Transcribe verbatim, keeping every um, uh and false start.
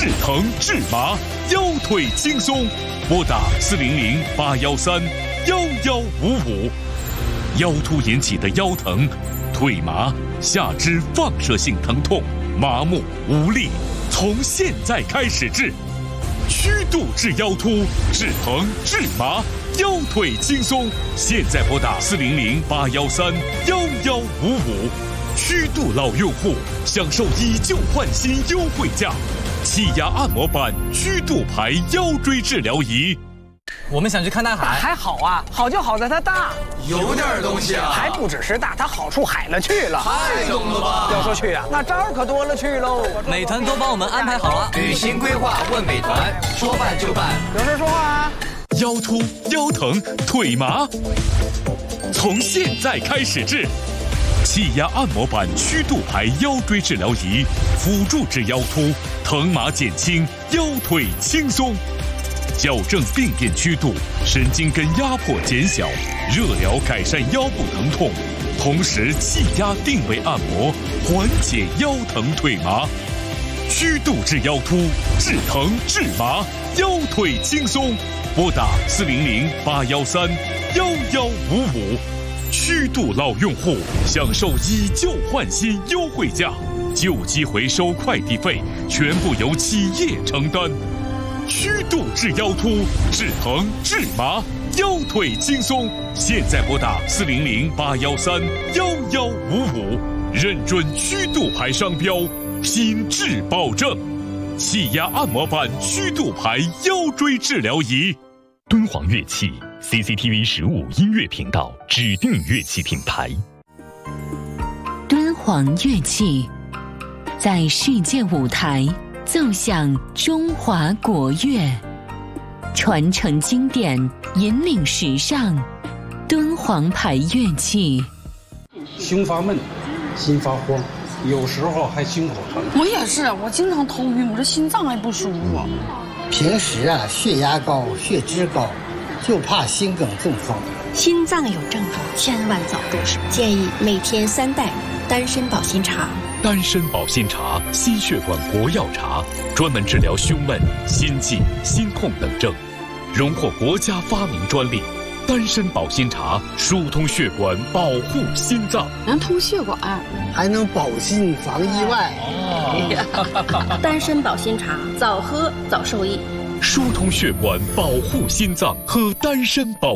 治疼治麻，腰腿轻松，拨打四零零八幺三幺幺五五。腰突引起的腰疼、腿麻、下肢放射性疼痛、麻木无力，从现在开始治。虚度治腰突，治疼治麻，腰腿轻松。现在拨打四零零八幺三幺幺五五。虚度老用户享受以旧换新优惠价，气压按摩板虚度牌腰椎治疗仪。 我们想去看大海， 还好啊，好就好在它大， 有点东西啊， 还不只是大，它好处海了去了， 太懂了吧？ 要说去啊，那招儿可多了去喽。 美团都帮我们安排好了， 旅行规划问美团，说办就办。 有事说话啊。 腰突、腰疼、腿麻，从现在开始治。气压按摩板虚度牌腰椎治疗仪，辅助治腰突，疼麻减轻，腰腿轻松。矫正病变曲度，神经根压迫减小，热疗改善腰部疼痛，同时气压定位按摩，缓解腰疼腿麻。虚度治腰突，治疼治麻，腰腿轻松。拨打四零零八幺三幺幺五五。虚度老用户享受以旧换新优惠价，旧机回收快递费全部由企业承担。虚度治腰突，治疼治麻，腰腿轻松。现在拨打四零零八幺三幺幺五五，认准虚度牌商标，品质保证。气压按摩板虚度牌腰椎治疗仪。 敦煌乐器 C C T V 十五音乐频道指定乐器品牌。 敦煌乐器在世界舞台奏响中华国乐，传承经典，引领时尚。敦煌牌乐器。 胸发闷，心发慌，有时候还心口疼。 我也是，我经常头晕，我这心脏还不舒服。 平时啊，血压高，血脂高，就怕心梗中风。 心脏有症状，千万早重视。建议每天三袋丹参保心茶。 丹参保心茶，心血管活药茶，专门治疗胸闷、心悸、心痛等症，荣获国家发明专利。丹参保心茶疏通血管，保护心脏， 能通血管， 还能保心防意外。 哦、丹参保心茶，早喝早受益。 疏通血管，保护心脏，喝丹参保